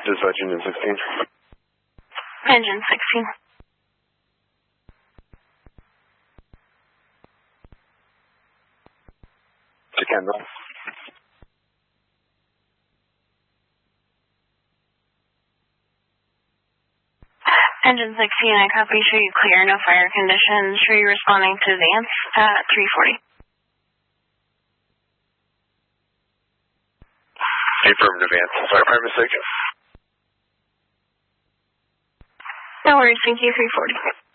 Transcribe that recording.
Dispatch engine 16. Engine 16. To Kendall. Engine 16, I copy. Show you clear, no fire conditions. Show you responding to advance at 340. Affirmative advance. Sorry, my mistake. No worries, thank you, 340.